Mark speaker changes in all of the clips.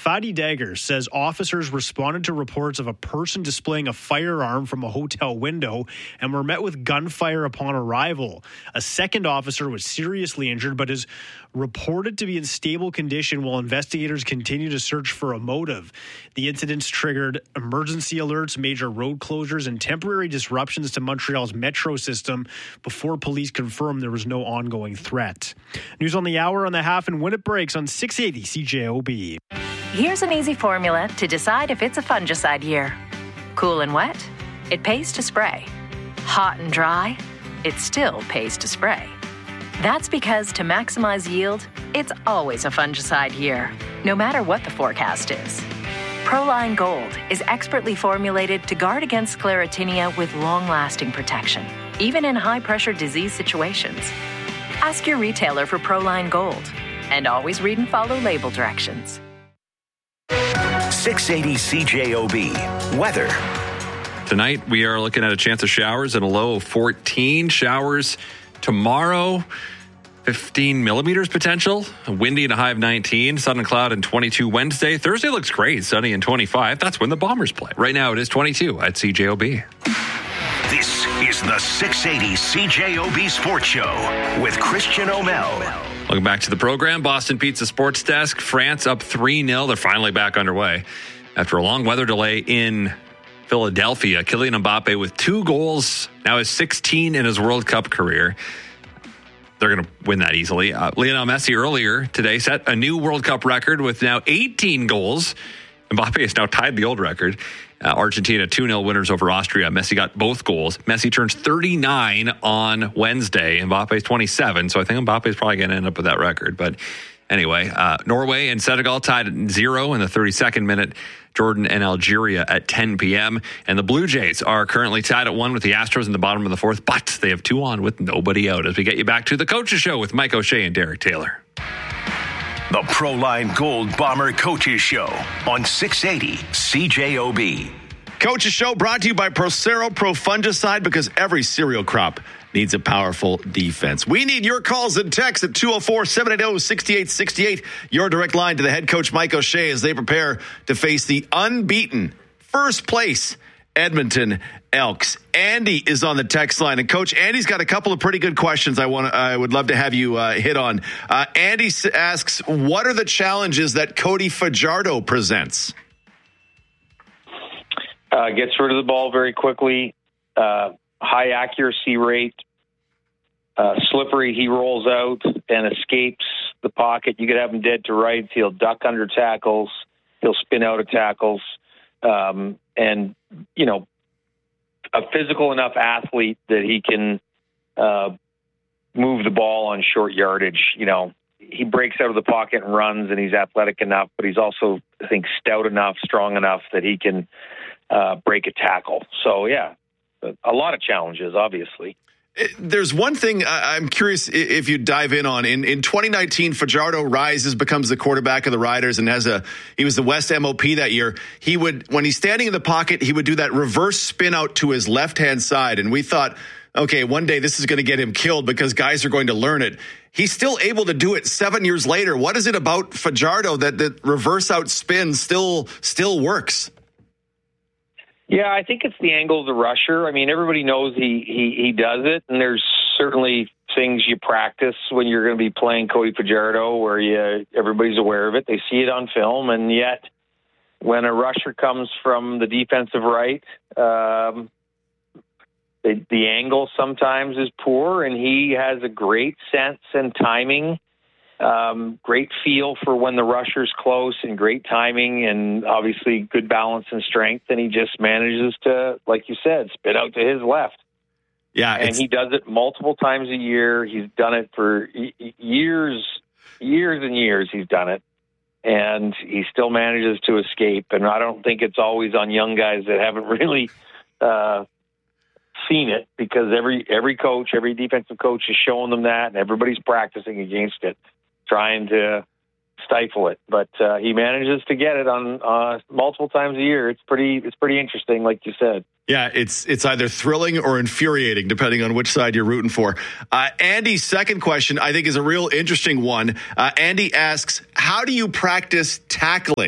Speaker 1: Fatty Dagger says officers responded to reports of a person displaying a firearm from a hotel window and were met with gunfire upon arrival. A second officer was seriously injured but is reported to be in stable condition while investigators continue to search for a motive. The incidents triggered emergency alerts, major road closures, and temporary disruptions to Montreal's metro system before police confirmed there was no ongoing threat. News on the hour on the half and when it breaks on 680 CJOB.
Speaker 2: Here's an easy formula to decide if it's a fungicide year. Cool and wet, it pays to spray. Hot and dry, it still pays to spray. That's because to maximize yield, it's always a fungicide year, no matter what the forecast is. Proline Gold is expertly formulated to guard against sclerotinia with long-lasting protection, even in high-pressure disease situations. Ask your retailer for Proline Gold, and always read and follow label directions.
Speaker 3: 680 CJOB. Weather.
Speaker 4: Tonight, we are looking at a chance of showers and a low of 14. Showers tomorrow, 15 millimeters potential. Windy and a high of 19. Sun and cloud and 22 Wednesday. Thursday looks great. Sunny and 25. That's when the Bombers play. Right now, it is 22 at CJOB.
Speaker 3: This is the 680 CJOB Sports Show with Christian O'Mel.
Speaker 4: Welcome back to the program. Boston Pizza Sports Desk. France up 3-0. They're finally back underway. After a long weather delay in Philadelphia, Kylian Mbappe with 2 goals, now has 16 in his World Cup career. They're going to win that easily. Lionel Messi earlier today set a new World Cup record with now 18 goals. Mbappe has now tied the old record. Argentina 2-0 winners over Austria. Messi got both goals. Messi turns 39 on Wednesday. Mbappe's 27, so I think Mbappe's probably going to end up with that record. But anyway, Norway and Senegal tied at 0 in the 32nd minute. Jordan and Algeria at 10 p.m. And the Blue Jays are currently tied at 1 with the Astros in the bottom of the 4th, but they have 2 on with nobody out as we get you back to the Coaches Show with Mike O'Shea and Derek Taylor.
Speaker 3: The Proline Gold Bomber Coaches Show on 680 CJOB.
Speaker 5: Coaches Show brought to you by Procero Pro Fungicide, because every cereal crop needs a powerful defense. We need your calls and texts at 204-780-6868. Your direct line to the head coach, Mike O'Shea, as they prepare to face the unbeaten first place Edmonton Elks. Andy is on the text line, and Coach, Andy's got a couple of pretty good questions I would love to have you hit on. Andy asks, what are the challenges that Cody Fajardo presents?
Speaker 6: Gets rid of the ball very quickly, high accuracy rate, slippery. He rolls out and escapes the pocket. You could have him dead to rights. He'll duck under tackles. He'll spin out of tackles. And, you know, a physical enough athlete that he can move the ball on short yardage. You know, he breaks out of the pocket and runs, and he's athletic enough, but he's also, I think, stout enough, strong enough that he can break a tackle. So, yeah, a lot of challenges, obviously.
Speaker 5: There's one thing I'm curious if you dive in on. In 2019, Fajardo rises, becomes the quarterback of the Riders, and he was the West MOP that year. He would, when he's standing in the pocket, he would do that reverse spin out to his left-hand side. And we thought, okay, one day this is going to get him killed because guys are going to learn it. He's still able to do it 7 years later. What is it about Fajardo that reverse out spin still works?
Speaker 6: Yeah, I think it's the angle of the rusher. I mean, everybody knows he does it, and there's certainly things you practice when you're going to be playing Cody Fajardo where everybody's aware of it. They see it on film, and yet when a rusher comes from the defensive right, the angle sometimes is poor, and he has a great sense and timing. Great feel for when the rusher's close, and great timing, and obviously good balance and strength. And he just manages to, like you said, spin out to his left.
Speaker 5: Yeah.
Speaker 6: And he does it multiple times a year. He's done it for years and years. He's done it, and he still manages to escape. And I don't think it's always on young guys that haven't really, seen it, because every coach, every defensive coach is showing them that, and everybody's practicing against it, trying to stifle it. But he manages to get it on multiple times a year. It's pretty interesting, like you said.
Speaker 5: Yeah, it's either thrilling or infuriating, depending on which side you're rooting for. Andy's second question, I think, is a real interesting one. Andy asks, how do you practice tackling?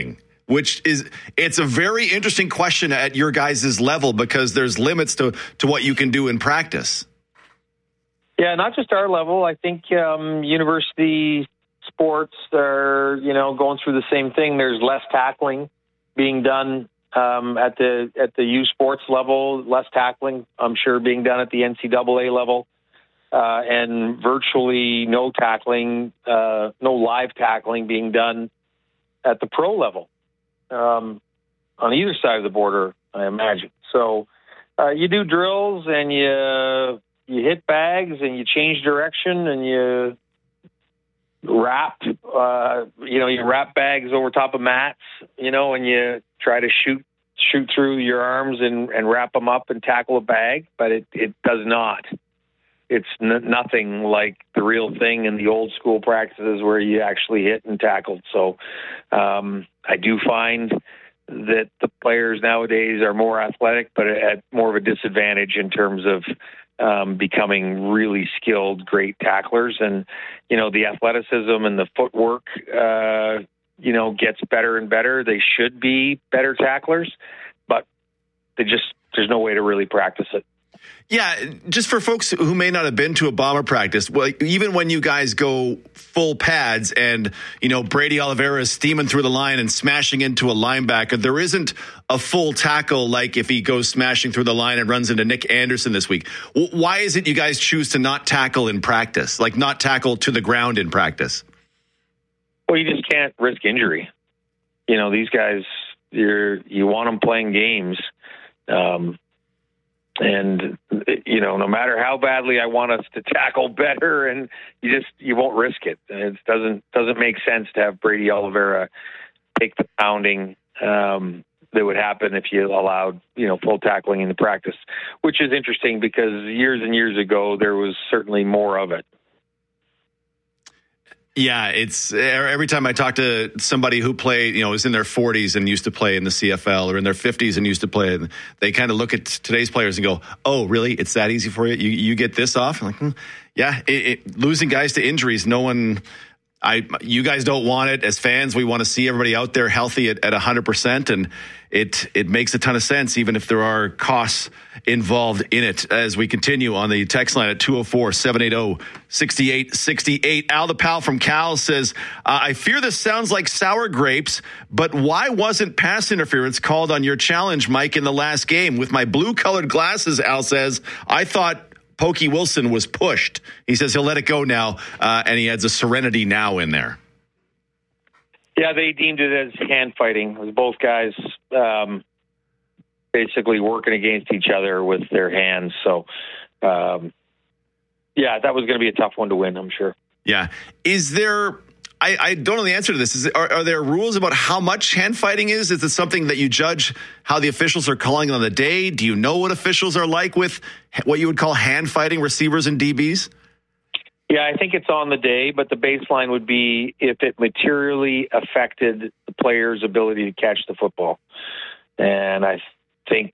Speaker 5: it's a very interesting question at your guys' level because there's limits to what you can do in practice.
Speaker 6: Yeah, not just our level. I think university sports are, going through the same thing. There's less tackling being done at the U Sports level, less tackling, I'm sure, being done at the NCAA level, and virtually no tackling, no live tackling being done at the pro level on either side of the border, I imagine. So you do drills and you hit bags and you change direction and you wrap, you wrap bags over top of mats, and you try to shoot through your arms and wrap them up and tackle a bag, but it does not. It's nothing like the real thing in the old school practices where you actually hit and tackled. So I do find that the players nowadays are more athletic, but at more of a disadvantage in terms of becoming really skilled, great tacklers. And, the athleticism and the footwork, gets better and better. They should be better tacklers, but there's no way to really practice it.
Speaker 5: Yeah, just for folks who may not have been to a Bomber practice, well, even when you guys go full pads and, Brady Oliveira is steaming through the line and smashing into a linebacker, there isn't a full tackle like if he goes smashing through the line and runs into Nick Anderson this week. Why is it you guys choose to not tackle in practice, like not tackle to the ground in practice?
Speaker 6: Well, you just can't risk injury. These guys, you want them playing games. And, no matter how badly I want us to tackle better, and you won't risk it. And it doesn't make sense to have Brady Oliveira take the pounding that would happen if you allowed, full tackling in the practice, which is interesting because years and years ago, there was certainly more of it.
Speaker 5: Yeah, it's every time I talk to somebody who played, is in their 40s and used to play in the CFL, or in their 50s and used to play, they kind of look at today's players and go, "Oh, really? It's that easy for you? You get this off?" I'm like, yeah, losing guys to injuries, you guys don't want it. As fans, we want to see everybody out there healthy at 100%, and it makes a ton of sense, even if there are costs involved in it. As we continue on the text line at 204-780-6868. Al the Pal from Cal says, I fear this sounds like sour grapes, but why wasn't pass interference called on your challenge, Mike, in the last game? With my blue-colored glasses, Al says, I thought Pokey Wilson was pushed. He says he'll let it go now, and he adds a serenity now in there.
Speaker 6: Yeah, they deemed it as hand fighting. It was both guys basically working against each other with their hands. So, that was going to be a tough one to win, I'm sure.
Speaker 5: Yeah. Is there... I don't know the answer to this. Are there rules about how much hand fighting is? Is it something that you judge how the officials are calling on the day? Do you know what officials are like with what you would call hand fighting receivers and DBs?
Speaker 6: Yeah, I think it's on the day, but the baseline would be if it materially affected the player's ability to catch the football. And I think,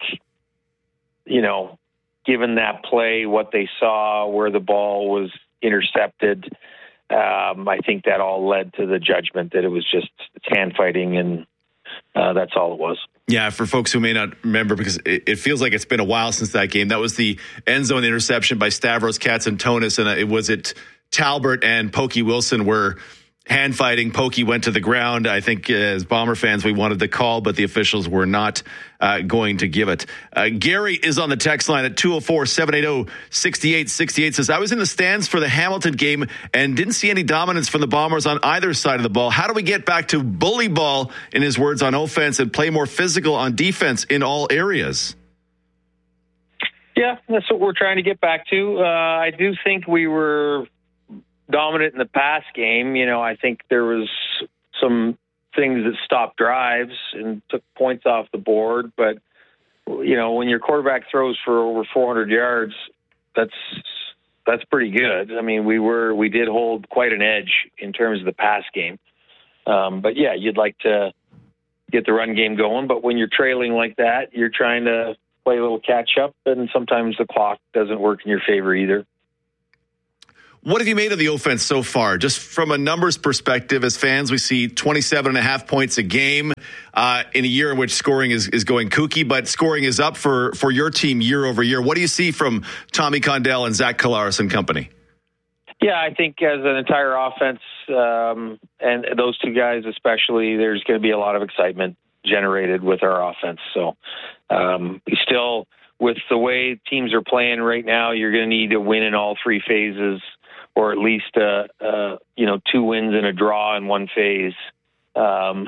Speaker 6: given that play, what they saw, where the ball was intercepted, I think that all led to the judgment that it's hand fighting, and that's all it was.
Speaker 5: Yeah, for folks who may not remember, because it feels like it's been a while since that game, that was the end zone interception by Stavros Katsantonis, and it was Talbert and Pokey Wilson were hand fighting. Pokey went to the ground. I think as Bomber fans, we wanted the call, but the officials were not going to give it. Gary is on the text line at 204-780-6868. Says, I was in the stands for the Hamilton game and didn't see any dominance from the Bombers on either side of the ball. How do we get back to bully ball, in his words, on offense and play more physical on defense in all areas?
Speaker 6: Yeah, that's what we're trying to get back to. I do think we were dominant in the pass game. I think there was some things that stopped drives and took points off the board. But, when your quarterback throws for over 400 yards, that's pretty good. I mean, we did hold quite an edge in terms of the pass game. But yeah, you'd like to get the run game going. But when you're trailing like that, you're trying to play a little catch up, and sometimes the clock doesn't work in your favor either.
Speaker 5: What have you made of the offense so far? Just from a numbers perspective, as fans, we see 27.5 points a game in a year in which scoring is going kooky, but scoring is up for your team year over year. What do you see from Tommy Condell and Zach Collaros and company?
Speaker 6: Yeah, I think as an entire offense, and those two guys especially, there's going to be a lot of excitement generated with our offense. So we still, with the way teams are playing right now, you're going to need to win in all three phases, or at least 2 wins and a draw in one phase. To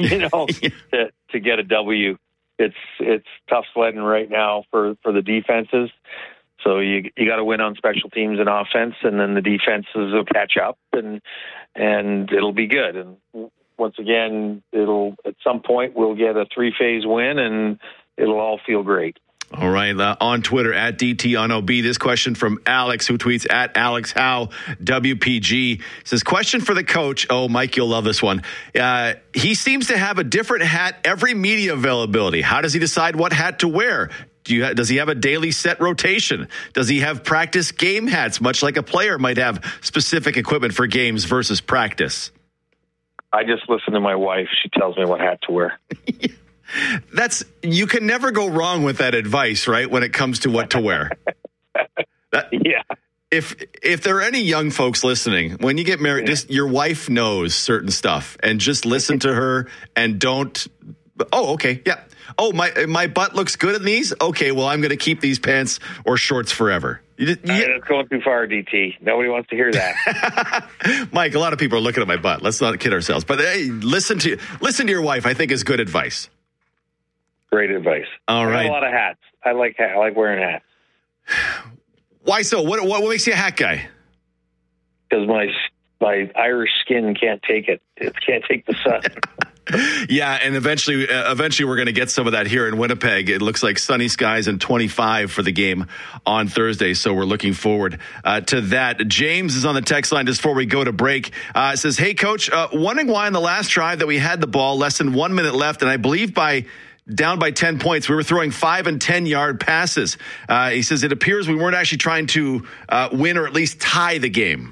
Speaker 6: get a W. It's tough sledding right now for the defenses. So you got to win on special teams and offense, and then the defenses will catch up, and it'll be good. And once again, at some point we'll get a 3-phase win, and it'll all feel great.
Speaker 5: All right. On Twitter, at DT on OB, this question from Alex, who tweets at AlexHowe.WPG. Says, question for the coach. Oh, Mike, you'll love this one. He seems to have a different hat every media availability. How does he decide what hat to wear? Does he have a daily set rotation? Does he have practice game hats, much like a player might have specific equipment for games versus practice?
Speaker 6: I just listen to my wife. She tells me what hat to wear.
Speaker 5: You can never go wrong with that advice, right? When it comes to what to wear.
Speaker 6: Yeah.
Speaker 5: If there are any young folks listening, when you get married, just your wife knows certain stuff, and just listen to her and don't. Oh, okay. Yeah. Oh, my butt looks good in these. Okay. Well, I'm going to keep these pants or shorts forever.
Speaker 6: That's going too far, DT. Nobody wants to hear that.
Speaker 5: Mike, a lot of people are looking at my butt. Let's not kid ourselves. But hey, listen to your wife, I think, is good advice.
Speaker 6: Great advice.
Speaker 5: All right.
Speaker 6: I got a lot of hats. I like wearing hats.
Speaker 5: Why so? What makes you a hat guy?
Speaker 6: Because my Irish skin can't take it. It can't take the sun.
Speaker 5: Yeah, and eventually we're going to get some of that here in Winnipeg. It looks like sunny skies and 25 for the game on Thursday, so we're looking forward to that. James is on the text line just before we go to break. It says, hey, Coach, wondering why on the last drive that we had the ball, less than 1 minute left, and I believe down by 10 points, we were throwing 5 and 10-yard passes. He says it appears we weren't actually trying to win or at least tie the game.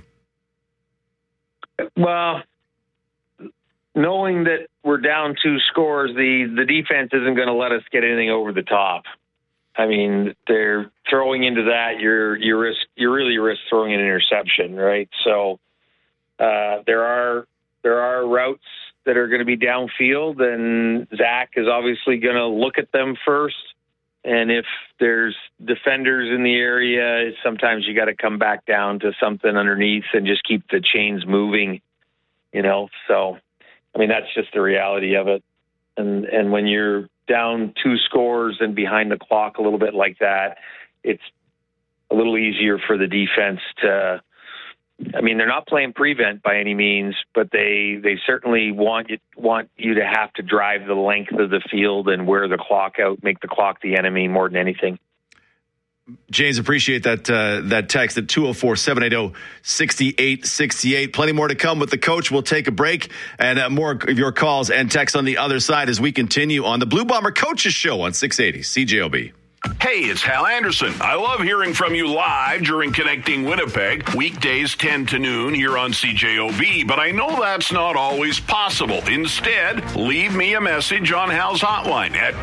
Speaker 6: Well, knowing that we're down 2 scores, the defense isn't going to let us get anything over the top. I mean, they're throwing into that. You really risk throwing an interception, right? So there are routes that are going to be downfield, and Zach is obviously going to look at them first. And if there's defenders in the area, sometimes you got to come back down to something underneath and just keep the chains moving, So, I mean, that's just the reality of it. And when you're down 2 scores and behind the clock a little bit like that, it's a little easier for the defense to. I mean, they're not playing prevent by any means, but they certainly want you to have to drive the length of the field and wear the clock out, make the clock the enemy more than anything.
Speaker 5: James, appreciate that text at 204-780-6868. Plenty more to come with the coach. We'll take a break and more of your calls and texts on the other side as we continue on the Blue Bomber Coaches Show on 680 CJOB.
Speaker 3: Hey, it's Hal Anderson. I love hearing from you live during Connecting Winnipeg, weekdays 10 to noon here on CJOB, but I know that's not always possible. Instead, leave me a message on Hal's hotline at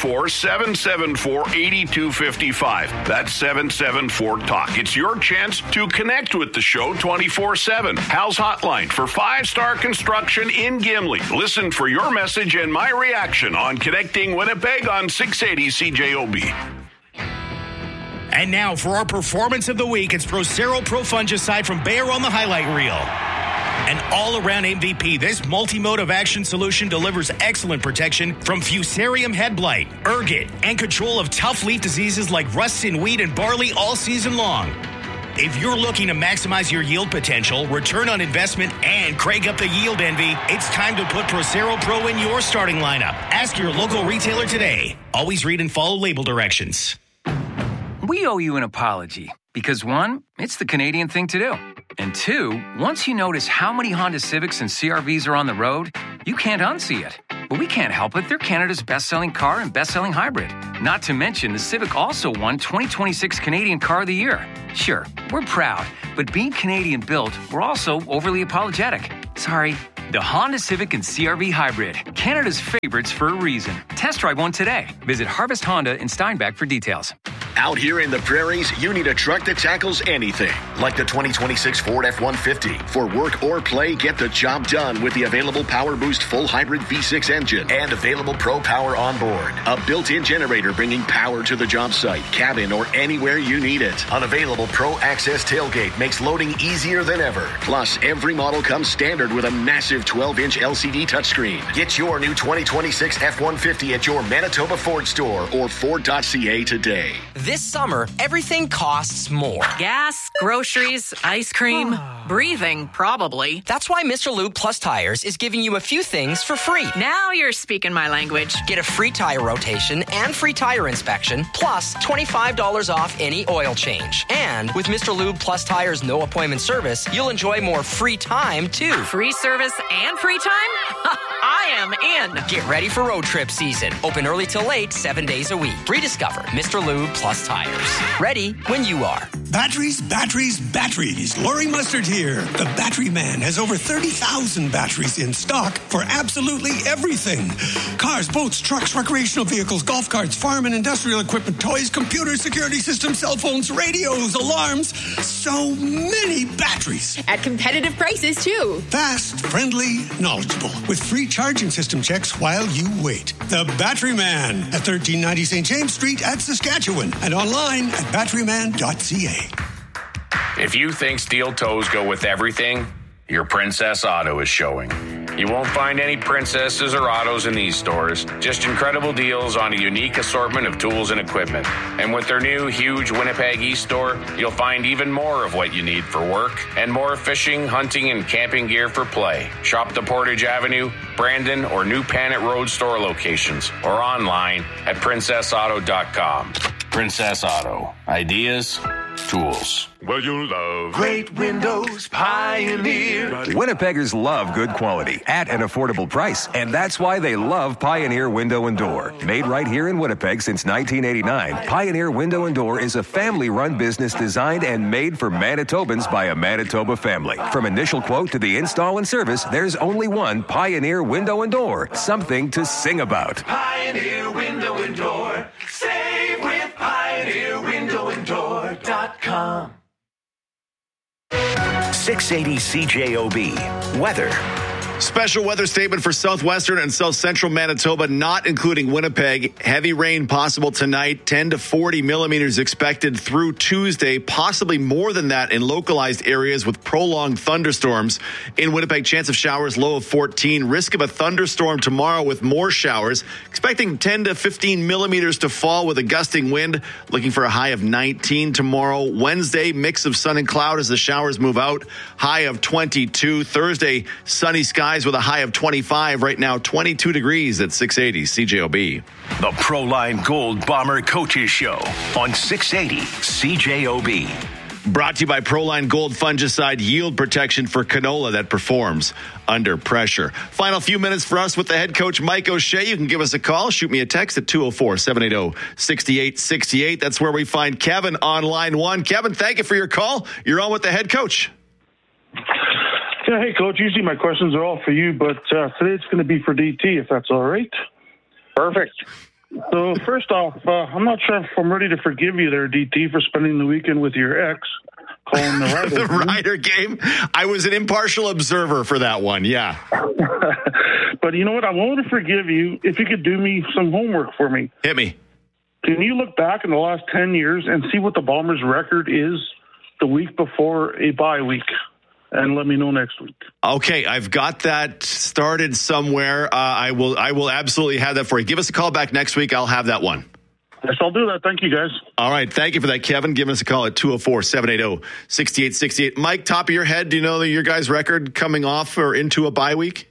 Speaker 3: 204-774-8255. That's 774-TALK. It's your chance to connect with the show 24/7. Hal's hotline for 5-star construction in Gimli. Listen for your message and my reaction on Connecting Winnipeg on 680 CJOB.
Speaker 7: And now for our performance of the week, it's Procero Pro Fungicide from Bayer on the highlight reel. An all-around MVP, this multi-mode of action solution delivers excellent protection from Fusarium head blight, ergot, and control of tough leaf diseases like rust in wheat and barley all season long. If you're looking to maximize your yield potential, return on investment, and crank up the yield envy, it's time to put Procero Pro in your starting lineup. Ask your local retailer today. Always read and follow label directions.
Speaker 8: We owe you an apology because 1, it's the Canadian thing to do. And 2, once you notice how many Honda Civics and CR-Vs are on the road, you can't unsee it. but we can't help it. They're Canada's best-selling car and best-selling hybrid. Not to mention, the Civic also won 2026 Canadian Car of the Year. Sure, we're proud, but being Canadian-built, we're also overly apologetic. Sorry. The Honda Civic and CR-V Hybrid, Canada's favorites for a reason. Test drive one today. Visit Harvest Honda in Steinbach for details.
Speaker 9: Out here in the prairies, you need a truck that tackles anything, like the 2026 Ford F-150. For work or play, get the job done with the available Power Boost full hybrid V6 engine and available Pro Power on board. A built-in generator bringing power to the job site, cabin, or anywhere you need it. An available Pro Access tailgate makes loading easier than ever. Plus, every model comes standard with a massive 12-inch LCD touchscreen. Get your new 2026 F-150 at your Manitoba Ford store or Ford.ca today.
Speaker 10: This summer, everything costs more.
Speaker 11: Gas, groceries, ice cream, breathing, probably.
Speaker 10: That's why Mr. Lube Plus Tires is giving you a few things for free.
Speaker 11: Now you're speaking my language.
Speaker 10: Get a free tire rotation and free tire inspection, plus $25 off any oil change. And with Mr. Lube Plus Tires no appointment service, you'll enjoy more free time, too.
Speaker 11: Free service and free time? I am in.
Speaker 10: Get ready for road trip season. Open early till late, 7 days a week. Rediscover Mr. Lube Plus Tires. Ready when you are.
Speaker 12: Batteries, batteries, batteries. Lori Mustard here. The Battery Man has over 30,000 batteries in stock for absolutely everything. Cars, boats, trucks, recreational vehicles, golf carts, farm and industrial equipment, toys, computers, security systems, cell phones, radios, alarms. So many batteries.
Speaker 13: At competitive prices, too.
Speaker 12: Fast, friendly, knowledgeable. With free charging system checks while you wait. The Battery Man at 1390 St. James Street at Saskatchewan. And online at batteryman.ca.
Speaker 14: If you think steel toes go with everything, your Princess Auto is showing. You won't find any princesses or autos in these stores, just incredible deals on a unique assortment of tools and equipment. And with their new huge Winnipeg East store, you'll find even more of what you need for work and more fishing, hunting, and camping gear for play. Shop the Portage Avenue, Brandon, or New Panet Road store locations or online at princessauto.com. Princess Auto. Ideas, tools.
Speaker 15: Well, you love great windows, Pioneer.
Speaker 16: Winnipeggers love good quality at an affordable price, and that's why they love Pioneer Window and Door. Made right here in Winnipeg since 1989, Pioneer Window and Door is a family-run business designed and made for Manitobans by a Manitoba family. From initial quote to the install and service, there's only one Pioneer Window and Door. Something to sing about.
Speaker 15: Pioneer Window and Door. Save with PioneerWindowandDoor.com.
Speaker 9: 680 CJOB. Weather.
Speaker 5: Special weather statement for southwestern and south central Manitoba, not including Winnipeg. Heavy rain possible tonight, 10 to 40 millimeters expected through Tuesday, possibly more than that in localized areas with prolonged thunderstorms. In Winnipeg, chance of showers, low of 14. Risk of a thunderstorm tomorrow with more showers. Expecting 10 to 15 millimeters to fall with a gusting wind. Looking for a high of 19 tomorrow. Wednesday, mix of sun and cloud as the showers move out. High of 22. Thursday, sunny skies with a high of 25. Right now, 22 degrees at 680 CJOB.
Speaker 9: The Proline Gold Bomber Coaches Show on 680 CJOB.
Speaker 5: Brought to you by Proline Gold Fungicide, yield protection for canola that performs under pressure. Final few minutes for us with the head coach, Mike O'Shea. You can give us a call. Shoot me a text at 204-780-6868. That's where we find Kevin on line one. Kevin, thank you for your call. You're on with the head coach.
Speaker 17: Yeah, hey, Coach. Usually my questions are all for you, but today it's going to be for DT, if that's all right.
Speaker 6: Perfect.
Speaker 17: So first off, I'm not sure if I'm ready to forgive you there, DT, for spending the weekend with your ex, calling the Rider
Speaker 5: the Rider game. I was an impartial observer for that one, yeah.
Speaker 17: But you know what? I'm willing to forgive you if you could do me some homework for me.
Speaker 5: Hit me.
Speaker 17: Can you look back in the last 10 years and see what the Bombers' record is the week before a bye week? And let me know next week.
Speaker 5: Okay, I've got that started somewhere. I will absolutely have that for you. Give us a call back next week. I'll have that one.
Speaker 17: Yes, I'll do that. Thank you, guys.
Speaker 5: All right. Thank you for that, Kevin. Give us a call at 204-780-6868. Mike, top of your head, do you know your guys' record coming off or into a bye week?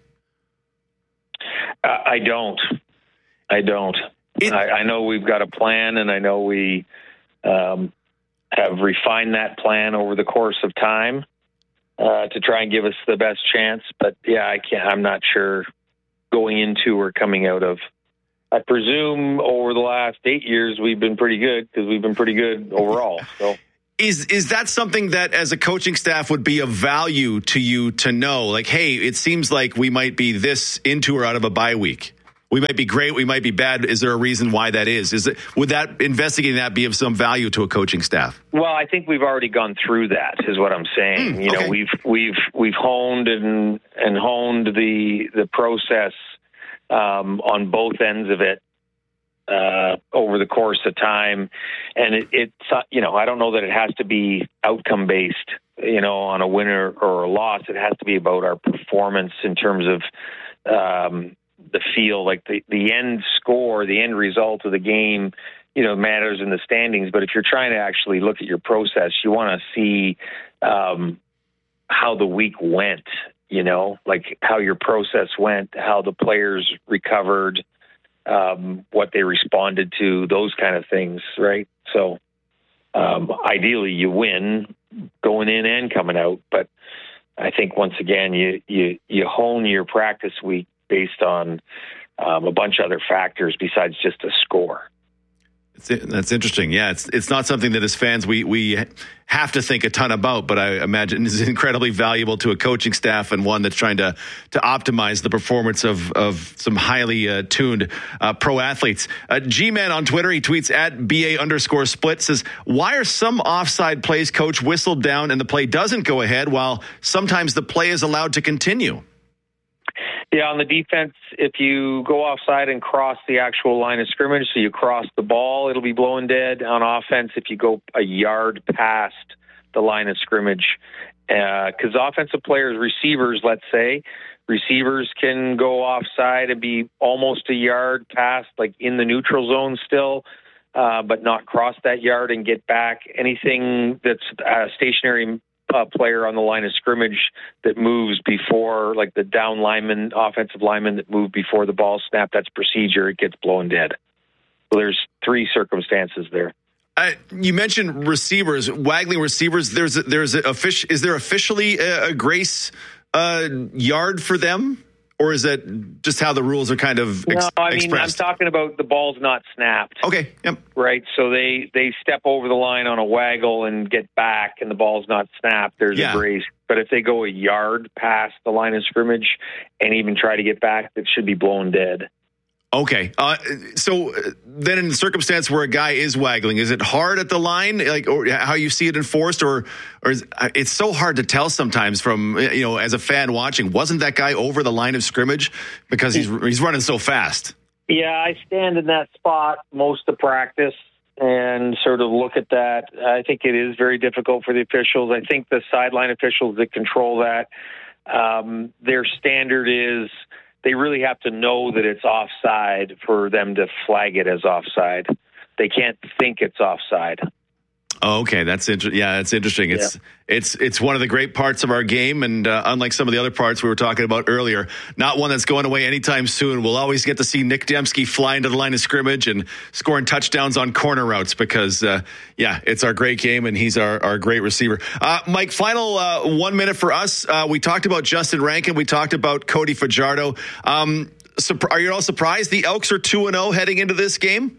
Speaker 6: I don't. I know we've got a plan, and I know we have refined that plan over the course of time. To try and give us the best chance, but yeah, I'm not sure going into or coming out of. I presume over the last 8 years we've been pretty good because we've been pretty good overall. So.
Speaker 5: Is that something that as a coaching staff would be of value to you to know? Like, hey, it seems like we might be this into or out of a bye week. We might be great, we might be bad. Is there a reason why that is? Would that investigating that be of some value to a coaching staff?
Speaker 6: Well, I think we've already gone through that, is what I'm saying. You know, we've honed and honed the process on both ends of it over the course of time, and it's you know, I don't know that it has to be outcome based. You know, on a winner or a loss, it has to be about our performance in terms of the feel, like the end score, the end result of the game, you know, matters in the standings. But if you're trying to actually look at your process, you want to see how the week went, you know, like how your process went, how the players recovered, what they responded to, those kind of things, right? So ideally you win going in and coming out. But I think once again, you hone your practice week based on a bunch of other factors besides just a score.
Speaker 5: That's interesting. Yeah, it's not something that as fans we have to think a ton about, but I imagine is incredibly valuable to a coaching staff and one that's trying to optimize the performance of some highly tuned pro athletes. G-Man on Twitter, he tweets at BA_split, says, why are some offside plays, coach, whistled down and the play doesn't go ahead while sometimes the play is allowed to continue?
Speaker 6: Yeah, on the defense, if you go offside and cross the actual line of scrimmage, so you cross the ball, it'll be blown dead. On offense, if you go a yard past the line of scrimmage, because offensive players, receivers, let's say, receivers can go offside and be almost a yard past, like in the neutral zone still, but not cross that yard and get back. Anything that's stationary player on the line of scrimmage that moves before, like the down lineman, offensive lineman that moved before the ball snap, that's procedure. It gets blown dead. So there's three circumstances there.
Speaker 5: You mentioned receivers, waggling receivers. Is there officially a grace yard for them? Or is that just how the rules are kind of expressed?
Speaker 6: No, I mean, I'm talking about the ball's not snapped.
Speaker 5: Okay, yep.
Speaker 6: Right, so they step over the line on a waggle and get back, and the ball's not snapped. There's a grace. But if they go a yard past the line of scrimmage and even try to get back, it should be blown dead.
Speaker 5: Okay, so then in the circumstance where a guy is waggling, is it hard at the line, like, or how you see it enforced, or it's so hard to tell sometimes from, you know, as a fan watching, wasn't that guy over the line of scrimmage because he's running so fast?
Speaker 6: Yeah, I stand in that spot most of practice and sort of look at that. I think it is very difficult for the officials. I think the sideline officials that control that, their standard is, they really have to know that it's offside for them to flag it as offside. They can't think it's offside.
Speaker 5: Oh, okay, that's interesting. Yeah, that's interesting. It's one of the great parts of our game, and unlike some of the other parts we were talking about earlier, not one that's going away anytime soon. We'll always get to see Nick Dembski fly into the line of scrimmage and scoring touchdowns on corner routes because, it's our great game, and he's our great receiver. Mike, final 1 minute for us. We talked about Justin Rankin. We talked about Cody Fajardo. Are you all surprised the Elks are 2-0 heading into this game?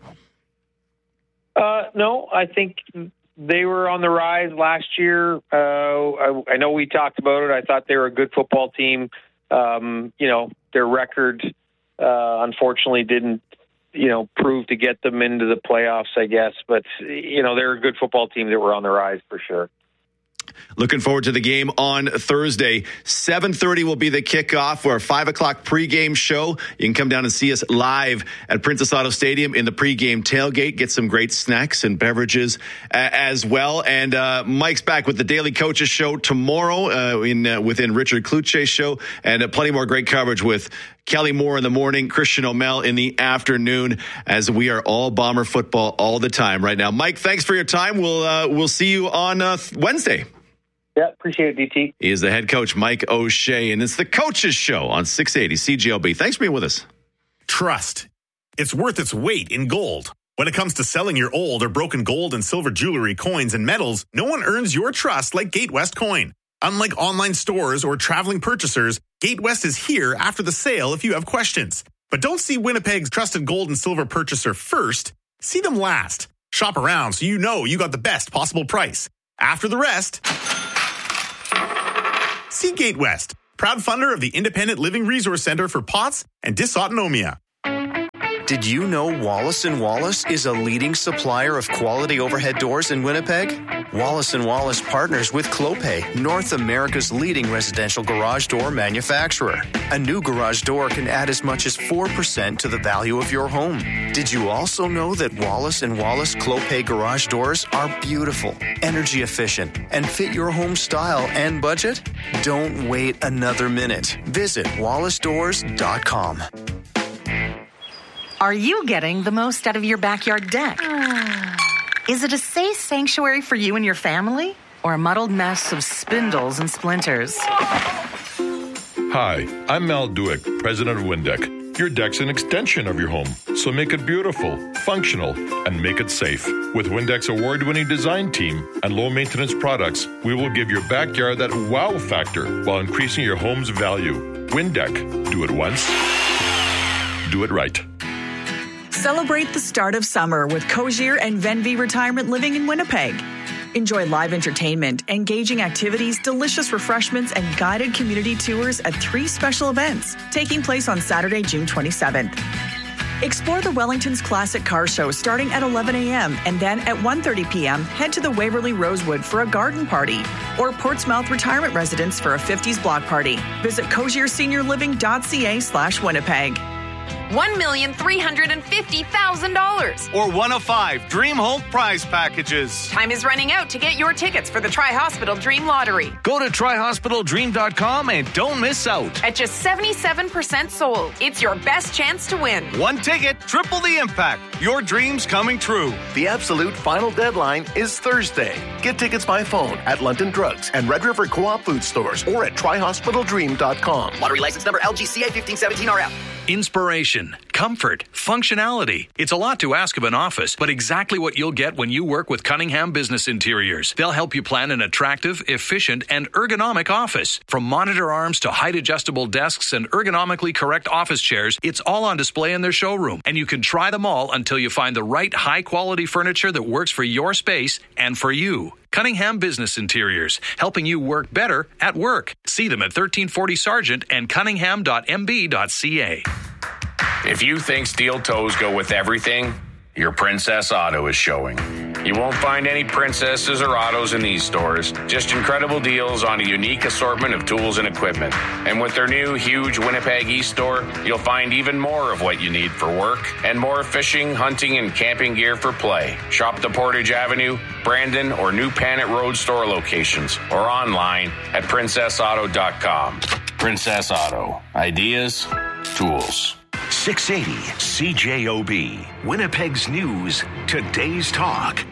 Speaker 6: No, I think they were on the rise last year. I know we talked about it. I thought they were a good football team. Their record, unfortunately, didn't, prove to get them into the playoffs, I guess. But, they're a good football team that were on the rise for sure.
Speaker 5: Looking forward to the game on Thursday. 7:30 will be the kickoff for our 5 o'clock pregame show. You can come down and see us live at Princess Auto Stadium in the pregame tailgate. Get some great snacks and beverages as well. And Mike's back with the Daily Coaches Show tomorrow within Richard Kluche's show. And plenty more great coverage with Kelly Moore in the morning, Christian O'Mell in the afternoon, as we are all Bomber football all the time right now. Mike, thanks for your time. We'll see you on Wednesday.
Speaker 6: Yeah, appreciate it, DT.
Speaker 5: He is the head coach, Mike O'Shea, and it's the Coaches Show on 680 CGLB. Thanks for being with us.
Speaker 18: Trust. It's worth its weight in gold. When it comes to selling your old or broken gold and silver jewelry, coins, and metals, no one earns your trust like Gate West Coin. Unlike online stores or traveling purchasers, GateWest is here after the sale if you have questions. But don't see Winnipeg's trusted gold and silver purchaser first. See them last. Shop around so you know you got the best possible price. After the rest, see GateWest, proud funder of the Independent Living Resource Center for POTS and Dysautonomia.
Speaker 19: Did you know Wallace & Wallace is a leading supplier of quality overhead doors in Winnipeg? Wallace & Wallace partners with Clopay, North America's leading residential garage door manufacturer. A new garage door can add as much as 4% to the value of your home. Did you also know that Wallace & Wallace Clopay garage doors are beautiful, energy efficient, and fit your home style and budget? Don't wait another minute. Visit wallacedoors.com.
Speaker 20: Are you getting the most out of your backyard deck? Is it a safe sanctuary for you and your family? Or a muddled mess of spindles and splinters?
Speaker 21: Hi, I'm Mal Duick, president of Windeck. Your deck's an extension of your home, so make it beautiful, functional, and make it safe. With Windeck's award-winning design team and low-maintenance products, we will give your backyard that wow factor while increasing your home's value. Windeck. Do it once. Do it right.
Speaker 22: Celebrate the start of summer with Cozier and Venvy Retirement Living in Winnipeg. Enjoy live entertainment, engaging activities, delicious refreshments, and guided community tours at 3 special events taking place on Saturday, June 27th. Explore the Wellington's Classic Car Show starting at 11 a.m. and then at 1:30 p.m. head to the Waverly Rosewood for a garden party or Portsmouth Retirement Residence for a 50s block party. Visit CozierSeniorLiving.ca/Winnipeg.
Speaker 23: $1,350,000.
Speaker 24: Or one of 5 Dream Home prize packages.
Speaker 23: Time is running out to get your tickets for the Tri-Hospital Dream Lottery.
Speaker 24: Go to TriHospitalDream.com and don't miss out.
Speaker 23: At just 77% sold, it's your best chance to win.
Speaker 24: One ticket, triple the impact. Your dreams coming true.
Speaker 9: The absolute final deadline is Thursday. Get tickets by phone at London Drugs and Red River Co-op food stores or at TriHospitalDream.com.
Speaker 25: Lottery license number LGCA 1517RF.
Speaker 26: Inspiration, comfort, functionality. It's a lot to ask of an office, but exactly what you'll get when you work with Cunningham Business Interiors. They'll help you plan an attractive, efficient, and ergonomic office. From monitor arms to height-adjustable desks and ergonomically correct office chairs, it's all on display in their showroom, and you can try them all until you find the right high-quality furniture that works for your space and for you. Cunningham Business Interiors, helping you work better at work. See them at 1340 Sargent and cunningham.mb.ca.
Speaker 14: If you think steel toes go with everything, your Princess Auto is showing. You won't find any princesses or autos in these stores, just incredible deals on a unique assortment of tools and equipment. And with their new huge Winnipeg East store, you'll find even more of what you need for work and more fishing, hunting, and camping gear for play. Shop the Portage Avenue, Brandon, or New Panet Road store locations or online at princessauto.com. Princess Auto. Ideas, tools.
Speaker 9: 680 CJOB, Winnipeg's News, Today's Talk.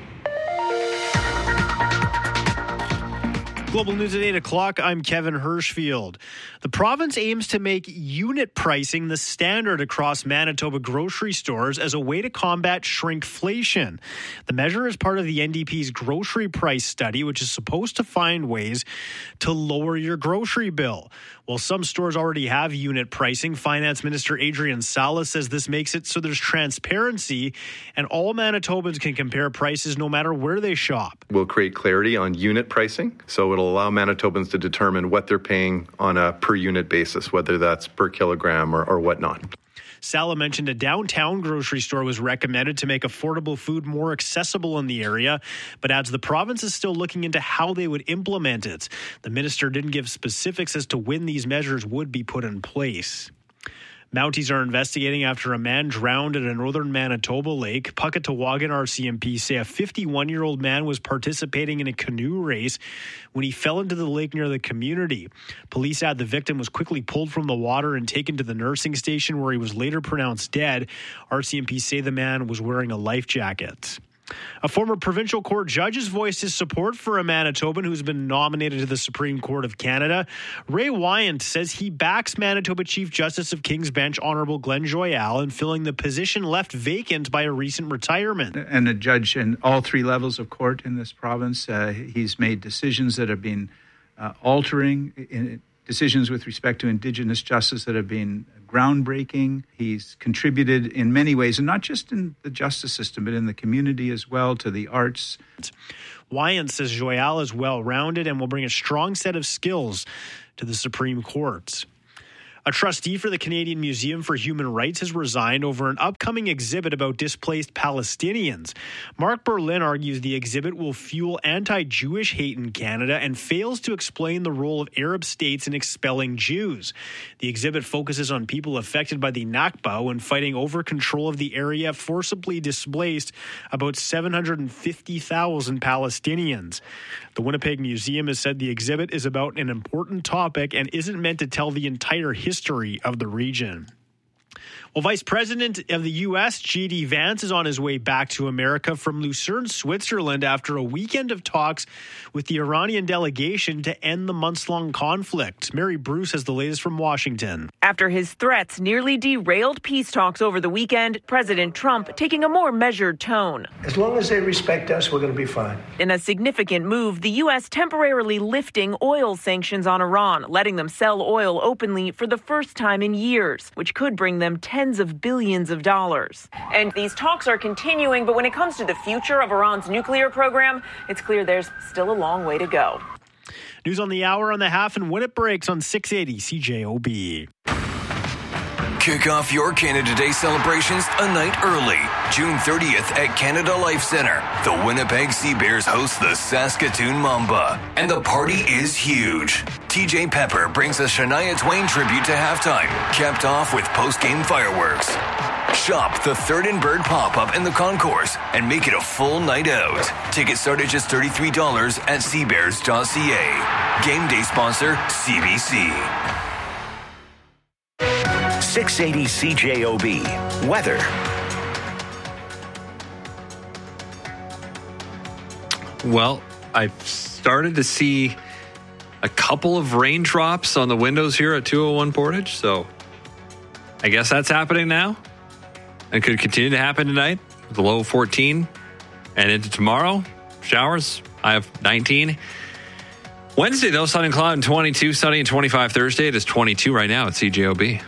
Speaker 1: Global News at 8 o'clock. I'm Kevin Hirschfield. The province aims to make unit pricing the standard across Manitoba grocery stores as a way to combat shrinkflation. The measure is part of the NDP's grocery price study, which is supposed to find ways to lower your grocery bill. While some stores already have unit pricing, Finance Minister Adrian Salas says this makes it so there's transparency and all Manitobans can compare prices no matter where they shop.
Speaker 27: We'll create clarity on unit pricing, so it'll allow Manitobans to determine what they're paying on a per unit basis, whether that's per kilogram or whatnot.
Speaker 1: Sala mentioned a downtown grocery store was recommended to make affordable food more accessible in the area, but adds the province is still looking into how they would implement it. The minister didn't give specifics as to when these measures would be put in place. Mounties are investigating after a man drowned at a northern Manitoba lake. Puckatawagan RCMP say a 51-year-old man was participating in a canoe race when he fell into the lake near the community. Police add the victim was quickly pulled from the water and taken to the nursing station where he was later pronounced dead. RCMP say the man was wearing a life jacket. A former provincial court judge has voiced his support for a Manitoban who's been nominated to the Supreme Court of Canada. Ray Wyant says he backs Manitoba Chief Justice of King's Bench Honorable Glenn Joyal in filling the position left vacant by a recent retirement.
Speaker 28: And a judge in all 3 levels of court in this province, he's made decisions that have been
Speaker 2: altering decisions with respect to Indigenous justice that have been groundbreaking. He's contributed in many ways, and not just in the justice system, but in the community as well, to the arts.
Speaker 1: Wyant says Joyal is well-rounded and will bring a strong set of skills to the Supreme Court. A trustee for the Canadian Museum for Human Rights has resigned over an upcoming exhibit about displaced Palestinians. Mark Berlin argues the exhibit will fuel anti-Jewish hate in Canada and fails to explain the role of Arab states in expelling Jews. The exhibit focuses on people affected by the Nakba when fighting over control of the area forcibly displaced about 750,000 Palestinians. The Winnipeg Museum has said the exhibit is about an important topic and isn't meant to tell the entire history of the region. Well, Vice President of the U.S., J.D. Vance, is on his way back to America from Lucerne, Switzerland, after a weekend of talks with the Iranian delegation to end the months-long conflict. Mary Bruce has the latest from Washington.
Speaker 3: After his threats nearly derailed peace talks over the weekend, President Trump taking a more measured tone.
Speaker 4: As long as they respect us, we're going to be fine.
Speaker 3: In a significant move, the U.S. temporarily lifting oil sanctions on Iran, letting them sell oil openly for the first time in years, which could bring them tens of billions of dollars. And these talks are continuing, but when it comes to the future of Iran's nuclear program, it's clear there's still a long way to go.
Speaker 1: News on the hour on the half and when it breaks on 680 CJOB.
Speaker 7: Kick off your Canada Day celebrations a night early. June 30th at Canada Life Centre. The Winnipeg Sea Bears host the Saskatoon Mamba. And the party is huge. TJ Pepper brings a Shania Twain tribute to halftime, capped off with post-game fireworks. Shop the Third and Bird pop-up in the concourse and make it a full night out. Tickets start at just $33 at seabears.ca. Game day sponsor, CBC.
Speaker 9: 680 CJOB. Weather.
Speaker 8: Well, I've started to see a couple of raindrops on the windows here at 201 Portage, so I guess that's happening now and could continue to happen tonight with a low of 14 and into tomorrow. Showers, I have 19. Wednesday, though, sunny and cloud and 22, sunny and 25 Thursday. It is 22 right now at CJOB.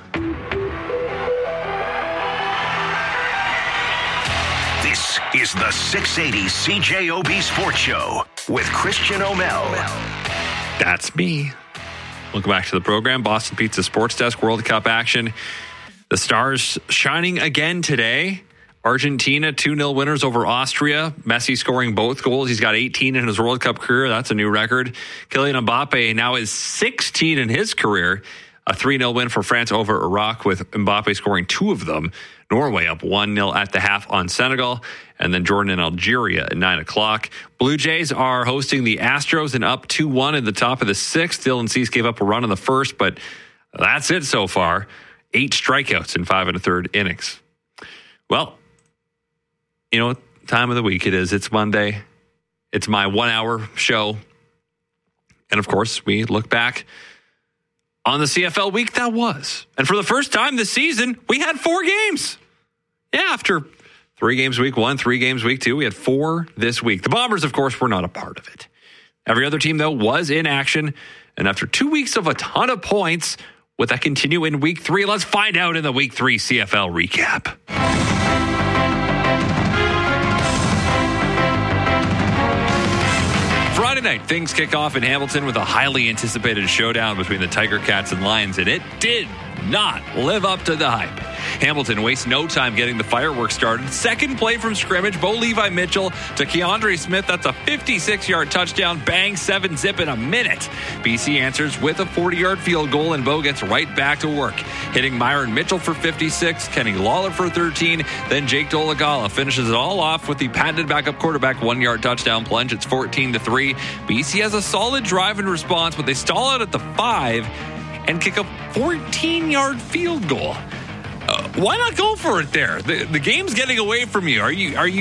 Speaker 9: This is the 680 CJOB Sports Show with Christian O'Mell.
Speaker 8: That's me. Welcome back to the program. Boston Pizza Sports Desk World Cup action. The Stars shining again today. Argentina 2-0 winners over Austria. Messi scoring both goals. He's got 18 in his World Cup career. That's a new record. Kylian Mbappe now is 16 in his career. A 3-0 win for France over Iraq with Mbappe scoring 2 of them. Norway up 1-0 at the half on Senegal. And then Jordan and Algeria at 9 o'clock. Blue Jays are hosting the Astros and up 2-1 in the top of the 6th. Dylan Cease gave up a run in the first, but that's it so far. 8 strikeouts in 5 1/3 innings. Well, you know what time of the week it is. It's Monday. It's my 1-hour show. And of course, we look back on the CFL week that was. And for the first time this season, we had 4 games. Yeah, after 3 games week 1, 3 games week 2, we had 4 this week. The Bombers, of course, were not a part of it. Every other team, though, was in action. And after 2 weeks of a ton of points, would that continue in week 3? Let's find out in the week 3 CFL recap. Friday night, things kick off in Hamilton with a highly anticipated showdown between the Tiger Cats and Lions, and it did not live up to the hype. Hamilton wastes no time getting the fireworks started. Second play from scrimmage, Bo Levi Mitchell to Keandre Smith. That's a 56-yard touchdown. Bang, 7-zip in a minute. BC answers with a 40-yard field goal, and Bo gets right back to work, hitting Myron Mitchell for 56, Kenny Lawler for 13, then Jake Dolegala finishes it all off with the patented backup quarterback 1-yard touchdown plunge. It's 14-3. BC has a solid drive in response, but they stall out at the 5 and kick a 14-yard field goal. Why not go for it there? The game's getting away from you. Are you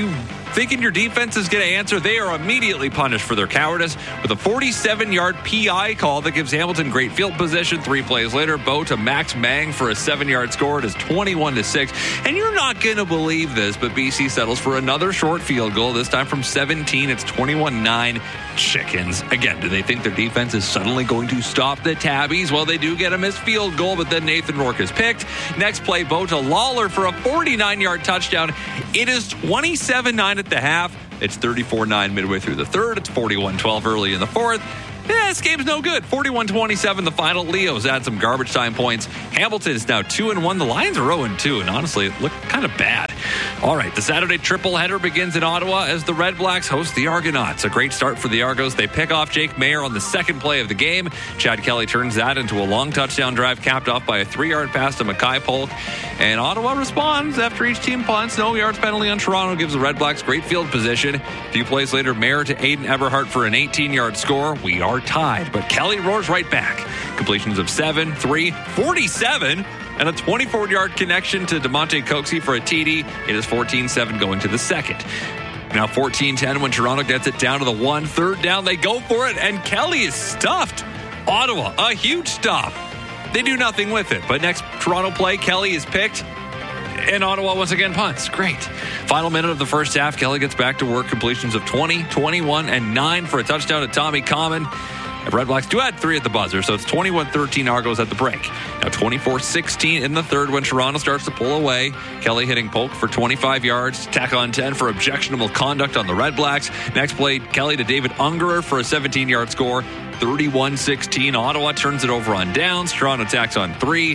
Speaker 8: thinking your defense is going to answer, they are immediately punished for their cowardice with a 47-yard PI call that gives Hamilton great field position. 3 plays later, Bo to Max Mang for a 7-yard score. It is 21-6. And you're not going to believe this, but BC settles for another short field goal, this time from 17. It's 21-9. Chickens. Again, do they think their defense is suddenly going to stop the Tabbies? Well, they do get a missed field goal, but then Nathan Rourke is picked. Next play, Bo to Lawler for a 49-yard touchdown. It is 27-9 at the half. It's 34-9 midway through the third. It's 41-12 early in the fourth. This game's no good. 41-27 the final. Leos add some garbage time points. Hamilton is now 2-1. The Lions are 0-2, and honestly, it looked kind of bad. All right, the Saturday triple header begins in Ottawa as the Red Blacks host the Argonauts. A great start for the Argos. They pick off Jake Mayer on the second play of the game. Chad Kelly turns that into a long touchdown drive capped off by a 3-yard pass to Mackay Polk. And Ottawa responds after each team punts. No yards penalty on Toronto gives the Red Blacks great field position. A few plays later, Mayer to Aiden Eberhardt for an 18-yard score. We are tied, but Kelly roars right back. Completions of 7, 3, 47, and a 24-yard connection to DeMonte Coxie for a TD. It is 14-7 going to the second. Now 14-10 when Toronto gets it down to the 1. Third down, they go for it, and Kelly is stuffed. Ottawa, a huge stop. They do nothing with it, but next Toronto play, Kelly is picked. And Ottawa once again punts. Great. Final minute of the first half, Kelly gets back to work. Completions of 20, 21, and 9 for a touchdown to Tommy Common. The Red Blacks do add 3 at the buzzer, so it's 21-13 Argos at the break. Now 24-16 in the third when Toronto starts to pull away. Kelly hitting Polk for 25 yards. Tack on 10 for objectionable conduct on the Red Blacks. Next play, Kelly to David Ungerer for a 17-yard score. 31-16. Ottawa turns it over on downs. Toronto tacks on 3.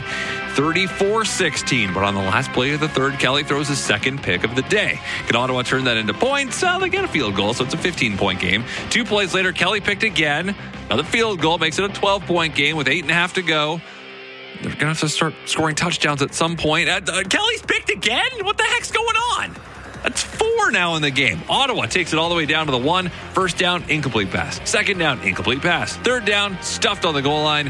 Speaker 8: 34-16. But on the last play of the third, Kelly throws his second pick of the day. Can Ottawa turn that into points? They get a field goal, so it's a 15-point game. 2 plays later, Kelly picked again. Another field goal makes it a 12-point game with 8.5 to go. They're going to have to start scoring touchdowns at some point. Kelly's picked again? What the heck's going on? That's 4 now in the game. Ottawa takes it all the way down to the 1. First down, incomplete pass. Second down, incomplete pass. Third down, stuffed on the goal line.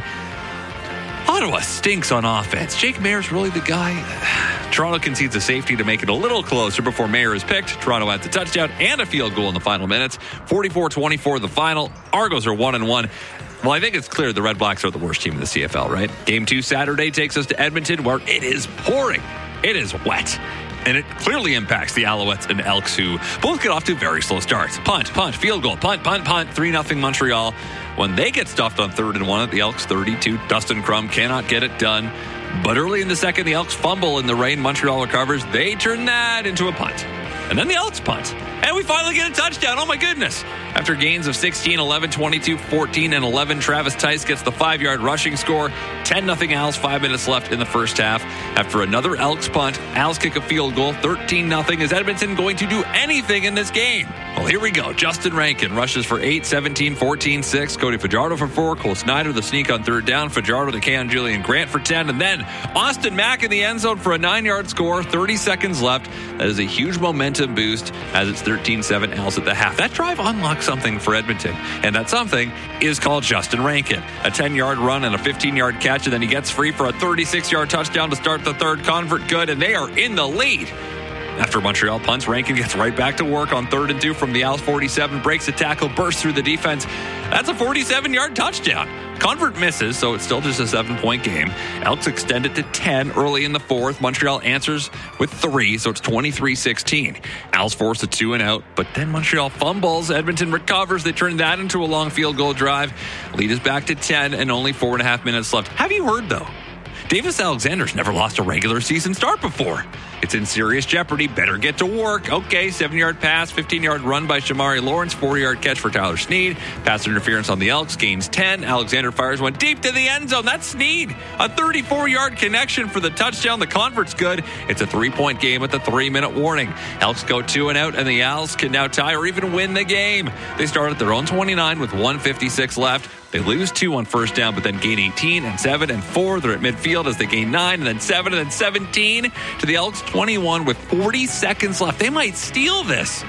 Speaker 8: Ottawa stinks on offense. Jake Mayer's really the guy. Toronto concedes a safety to make it a little closer before Mayer is picked. Toronto adds a touchdown and a field goal in the final minutes. 44-24 the final. Argos are 1-1. Well, I think it's clear the Red Blacks are the worst team in the CFL, right? Game 2 Saturday takes us to Edmonton, where it is pouring. It is wet. And it clearly impacts the Alouettes and Elks, who both get off to very slow starts. Punt, field goal, punt, 3-0 Montreal. When they get stuffed on 3rd and 1 at the Elks 32, Dustin Crum cannot get it done. But early in the second, the Elks fumble in the rain. Montreal recovers. They turn that into a punt. And then the Elks punt. And we finally get a touchdown. Oh, my goodness. After gains of 16, 11, 22, 14, and 11, Travis Tice gets the 5-yard rushing score. 10-0 Als, 5 minutes left in the first half. After another Elks punt, Als kick a field goal, 13-0. Is Edmonton going to do anything in this game? Well, here we go. Justin Rankin rushes for 8, 17, 14, 6. Cody Fajardo for 4. Cole Snyder the sneak on 3rd down. Fajardo to Keon Julian Grant for 10. And then Austin Mack in the end zone for a 9-yard score. 30 seconds left. That is a huge momentum boost as it's 13-7 Als at the half. That drive unlocks something for Edmonton. And that something is called Justin Rankin. A 10-yard run and a 15-yard catch. And then he gets free for a 36-yard touchdown to start the third. Convert good. And they are in the lead. After Montreal punts, Rankin gets right back to work on 3rd and 2 from the Als 47, breaks a tackle, bursts through the defense. That's a 47-yard touchdown. Convert misses, so it's still just a 7-point game. Elks extend it to 10 early in the 4th. Montreal answers with 3, so it's 23-16. Als force a 2-and-out, but then Montreal fumbles. Edmonton recovers. They turn that into a long field goal drive. Lead is back to 10 and only 4.5 minutes left. Have you heard, though? Davis Alexander's never lost a regular season start before. It's in serious jeopardy. Better get to work. Okay, 7-yard pass, 15-yard run by Shamari Lawrence, 4-yard catch for Tyler Sneed. Pass interference on the Elks, gains 10. Alexander fires one deep to the end zone. That's Sneed. A 34-yard connection for the touchdown. The convert's good. It's a 3-point game with a 3-minute warning. Elks go 2-and-out, and the Als can now tie or even win the game. They start at their own 29 with 1:56 left. They lose 2 on first down, but then gain 18 and 7 and 4. They're at midfield as they gain 9 and then 7 and then 17 to the Elks 21 with 40 seconds left. They might steal this.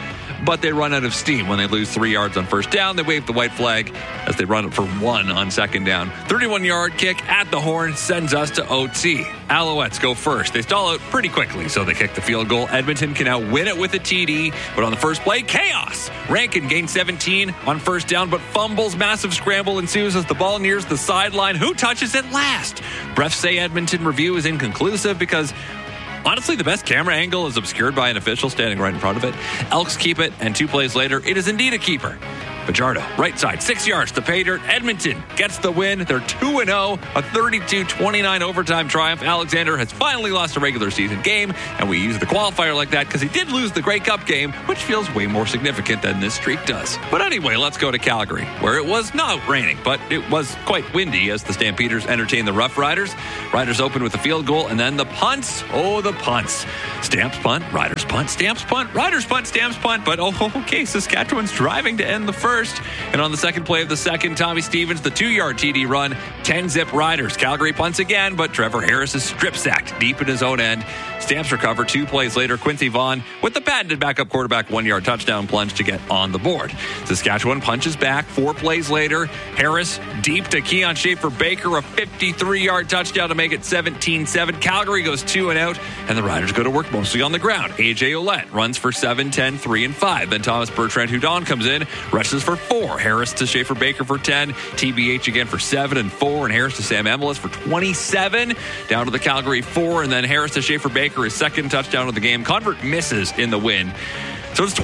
Speaker 8: but they run out of steam. When they lose 3 yards on first down, they wave the white flag as they run it for 1 on second down. 31-yard kick at the horn sends us to OT. Alouettes go first. They stall out pretty quickly, so they kick the field goal. Edmonton can now win it with a TD, but on the first play, chaos. Rankin gains 17 on first down, but fumbles. Massive scramble ensues as the ball nears the sideline. Who touches it last? Refs say Edmonton review is inconclusive because honestly, the best camera angle is obscured by an official standing right in front of it. Elks keep it, and 2 plays later, it is indeed a keeper. Fajardo, right side, 6 yards to pay dirt. Edmonton gets the win. They're 2-0, a 32-29 overtime triumph. Alexander has finally lost a regular season game, and we use the qualifier like that because he did lose the Grey Cup game, which feels way more significant than this streak does. But anyway, let's go to Calgary, where it was not raining, but it was quite windy as the Stampeders entertained the Rough Riders. Riders opened with a field goal, and then the punts. Oh, the punts. Stamps punt, Riders punt, Stamps punt, Riders punt, Stamps punt. But okay, Saskatchewan's driving to end the first. And on the second play of the second, Tommy Stevens, the 2-yard TD run, 10-zip Riders. Calgary punts again, but Trevor Harris is strip sacked deep in his own end. Stamps recover 2 plays later. Quincy Vaughn with the patented backup quarterback 1-yard touchdown plunge to get on the board. Saskatchewan punches back 4 plays later. Harris deep to Keon Schaefer-Baker, a 53-yard touchdown to make it 17-7. Calgary goes 2 and out, and the Riders go to work mostly on the ground. AJ Ouellette runs for 7, 10, 3, and 5. Then Thomas Bertrand-Hudon comes in, rushes for 4. Harris to Schaefer-Baker for 10. TBH again for 7 and 4. And Harris to Sam Emelis for 27. Down to the Calgary 4. And then Harris to Schaefer-Baker, his second touchdown of the game. Convert misses in the win. So it's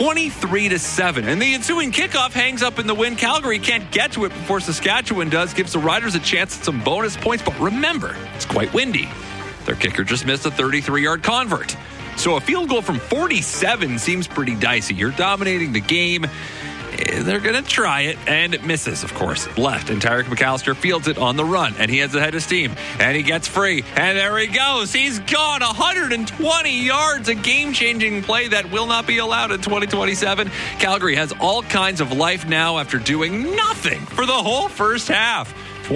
Speaker 8: 23-7. And the ensuing kickoff hangs up in the wind. Calgary can't get to it before Saskatchewan does. Gives the Riders a chance at some bonus points. But remember, it's quite windy. Their kicker just missed a 33-yard convert. So a field goal from 47 seems pretty dicey. You're dominating the game. They're going to try it, and it misses, of course. Left, and Tyreek McAllister fields it on the run, and he has the head of steam, and he gets free, and there he goes. He's gone 120 yards, a game-changing play that will not be allowed in 2027. Calgary has all kinds of life now after doing nothing for the whole first half.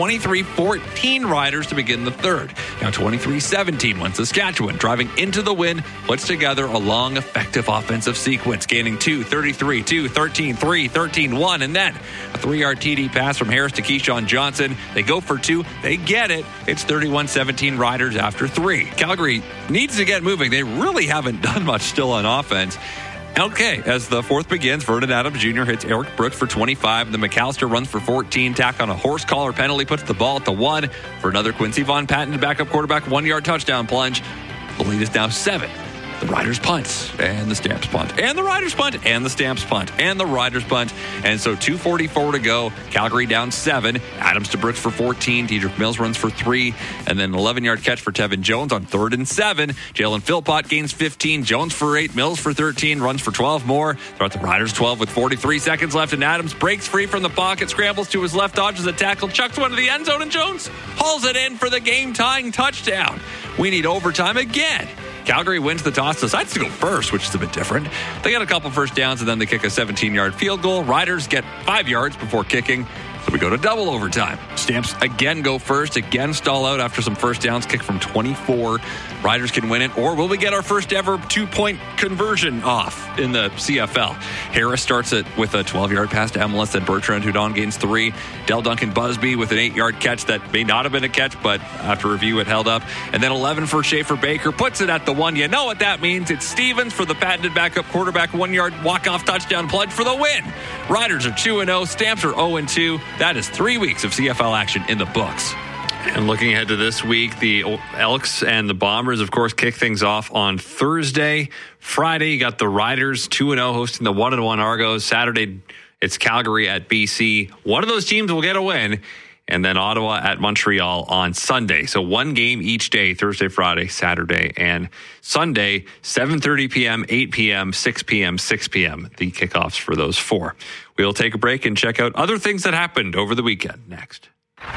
Speaker 8: 23-14 Riders to begin the third. Now 23-17 when Saskatchewan, driving into the win, puts together a long, effective offensive sequence, gaining 2, 33, 2, 13, 3, 13, 1, and then a 3-yard TD pass from Harris to Keyshawn Johnson. They go for 2. They get it. It's 31-17 Riders after 3. Calgary needs to get moving. They really haven't done much still on offense. Okay, as the fourth begins, Vernon Adams Jr. hits Eric Brooks for 25. The McAllister runs for 14. Tack on a horse collar penalty, puts the ball at the 1 for another Quincy Vaughn patented backup quarterback 1-yard touchdown plunge. The lead is now 7. The Riders punt, and the Stamps punt, and the Riders punt, and the Stamps punt, and the Riders punt. And so 2:44 to go. Calgary down 7. Adams to Brooks for 14. Dedrick Mills runs for 3. And then an 11-yard catch for Tevin Jones on 3rd and 7. Jalen Philpott gains 15. Jones for 8. Mills for 13. Runs for 12 more. They're at the Riders 12 with 43 seconds left. And Adams breaks free from the pocket, scrambles to his left, dodges a tackle, chucks one to the end zone, and Jones hauls it in for the game-tying touchdown. We need overtime again. Calgary wins the toss, decides to go first, which is a bit different. They get a couple first downs, and then they kick a 17-yard field goal. Riders get 5 yards before kicking, so we go to double overtime. Stamps again go first, again stall out after some first downs, kick from 24. Riders can win it, or will we get our first ever 2-point conversion off in the CFL? Harris starts it with a 12-yard pass to Emelis, then Bertrand-Hudon gains 3. Del Duncan Busby with an 8-yard catch that may not have been a catch, but after review it held up. And then 11 for Schaefer-Baker, puts it at the 1. You know what that means. It's Stevens for the patented backup quarterback 1-yard walk-off touchdown plunge for the win. Riders are 2-0, Stamps are 0-2. That is 3 weeks of CFL action in the books. And looking ahead to this week, the Elks and the Bombers, of course, kick things off on Thursday. Friday, you got the Riders 2-0 hosting the 1-1 Argos. Saturday, it's Calgary at BC. One of those teams will get a win. And then Ottawa at Montreal on Sunday. So one game each day, Thursday, Friday, Saturday, and Sunday, 7:30 p.m., 8 p.m., 6 p.m., 6 p.m., the kickoffs for those 4. We'll take a break and check out other things that happened over the weekend next.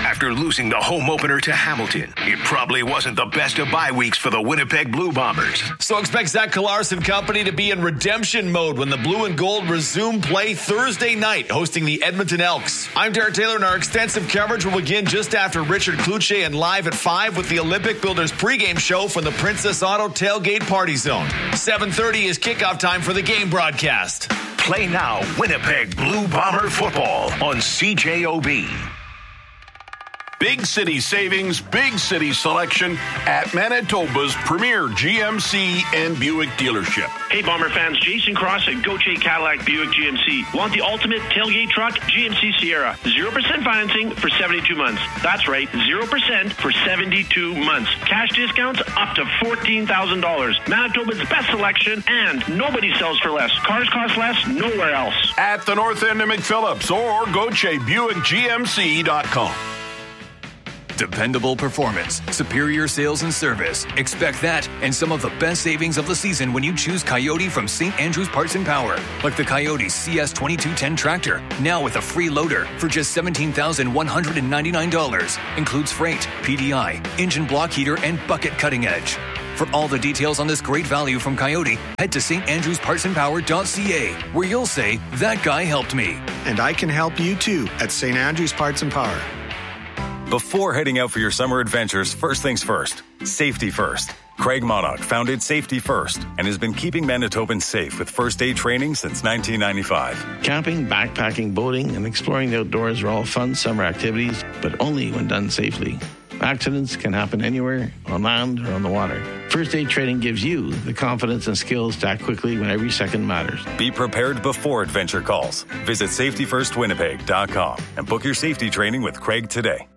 Speaker 9: After losing the home opener to Hamilton, it probably wasn't the best of bye weeks for the Winnipeg Blue Bombers.
Speaker 5: So expect Zach Kolarz and company to be in redemption mode when the Blue and Gold resume play Thursday night, hosting the Edmonton Elks. I'm Derek Taylor, and our extensive coverage will begin just after Richard Cloutier and Live at 5 with the Olympic Builders pregame show from the Princess Auto Tailgate Party Zone. 7:30 is kickoff time for the game broadcast.
Speaker 9: Play now Winnipeg Blue Bomber football on CJOB.
Speaker 10: Big city savings, big city selection at Manitoba's premier GMC and Buick dealership.
Speaker 11: Hey, Bomber fans, Jason Cross at Gauthier Cadillac Buick GMC. Want the ultimate tailgate truck? GMC Sierra. 0% financing for 72 months. That's right, 0% for 72 months. Cash discounts up to $14,000. Manitoba's best selection, and nobody sells for less. Cars cost less nowhere else.
Speaker 10: At the north end of McPhillips or GautierBuickGMC.com.
Speaker 7: Dependable performance, superior sales and service. Expect that and some of the best savings of the season when you choose Coyote from St. Andrews Parts and Power. Like the Coyote CS 2210 tractor, now with a free loader for just $17,199. Includes freight, PDI, engine block heater, and bucket cutting edge. For all the details on this great value from Coyote, head to standrewspartsandpower.ca, where you'll say, that guy helped me.
Speaker 12: And I can help you too at St. Andrews Parts and Power.
Speaker 13: Before heading out for your summer adventures, first things first, safety first. Craig Monarch founded Safety First and has been keeping Manitobans safe with first aid training since 1995.
Speaker 15: Camping, backpacking, boating, and exploring the outdoors are all fun summer activities, but only when done safely. Accidents can happen anywhere, on land or on the water. First aid training gives you the confidence and skills to act quickly when every second matters.
Speaker 13: Be prepared before adventure calls. Visit safetyfirstwinnipeg.com and book your safety training with Craig today.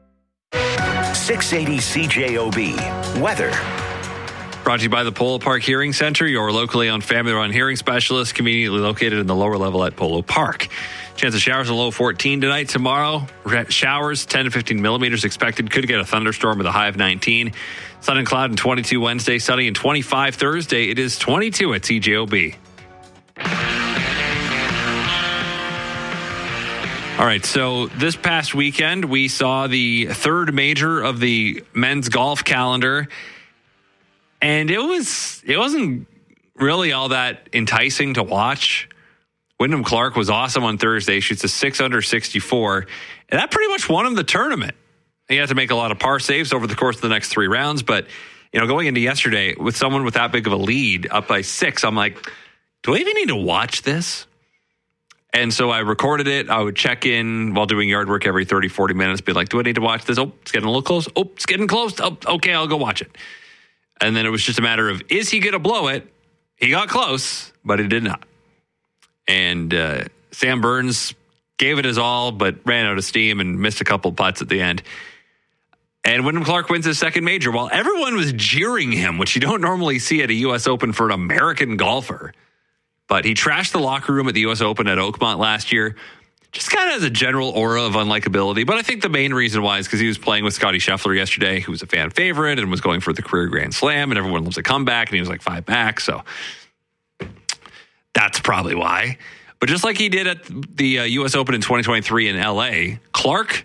Speaker 9: 680 CJOB. Weather.
Speaker 8: Brought to you by the Polo Park Hearing Center, your locally owned family-run hearing specialist, conveniently located in the lower level at Polo Park. Chance of showers, a low 14 tonight. Tomorrow, showers 10 to 15 millimeters expected. Could get a thunderstorm with a high of 19. Sun and cloud and 22 Wednesday, sunny and 25 Thursday. It is 22 at CJOB. All right, so this past weekend, we saw the third major of the men's golf calendar, and it wasn't really all that enticing to watch. Wyndham Clark was awesome on Thursday, shoots a 6 under 64, and that pretty much won him the tournament. He had to make a lot of par saves over the course of the next 3 rounds, but going into yesterday with someone with that big of a lead, up by 6, I'm like, do I even need to watch this? And so I recorded it. I would check in while doing yard work every 30, 40 minutes, be like, do I need to watch this? Oh, it's getting a little close. Oh, it's getting close. Oh, okay, I'll go watch it. And then it was just a matter of, is he going to blow it? He got close, but he did not. And Sam Burns gave it his all, but ran out of steam and missed a couple putts at the end. And Wyndham Clark wins his second major while everyone was jeering him, which you don't normally see at a U.S. Open for an American golfer. But he trashed the locker room at the U.S. Open at Oakmont last year. Just kind of has a general aura of unlikability. But I think the main reason why is because he was playing with Scotty Scheffler yesterday, who was a fan favorite and was going for the career Grand Slam, and everyone loves a comeback, and he was like 5 back. So that's probably why. But just like he did at the U.S. Open in 2023 in L.A., Clark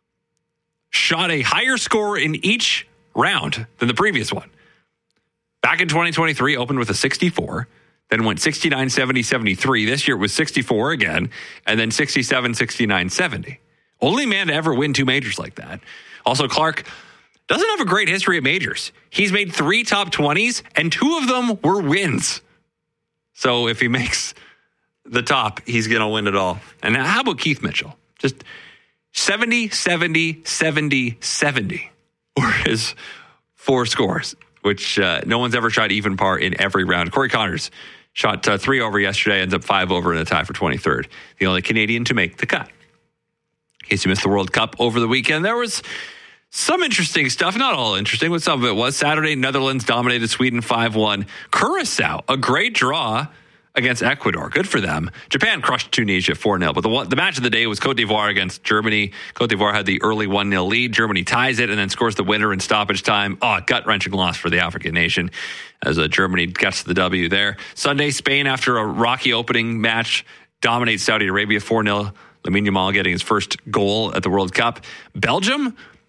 Speaker 8: shot a higher score in each round than the previous one. Back in 2023, opened with a 64. Then went 69, 70, 73. This year it was 64 again, and then 67, 69, 70. Only man to ever win 2 majors like that. Also, Clark doesn't have a great history at majors. He's made 3 top 20s, and 2 of them were wins. So if he makes the top, he's going to win it all. And how about Keith Mitchell? Just 70, 70, 70, 70 were his 4 scores, which no one's ever shot even par in every round. Corey Connors shot 3 over yesterday, ends up 5 over in a tie for 23rd. The only Canadian to make the cut. In case you missed the World Cup over the weekend, there was some interesting stuff. Not all interesting, but some of it was. Saturday, Netherlands dominated Sweden 5-1. Curacao, a great draw against Ecuador. Good for them. Japan crushed Tunisia 4-0. But the match of the day was Cote d'Ivoire against Germany. Cote d'Ivoire had the early 1-0 lead. Germany ties it and then scores the winner in stoppage time. Gut-wrenching loss for the African nation as Germany gets the W there. Sunday, Spain, after a rocky opening match, dominates Saudi Arabia 4-0. Lamine Yamal getting his first goal at the World Cup. Belgium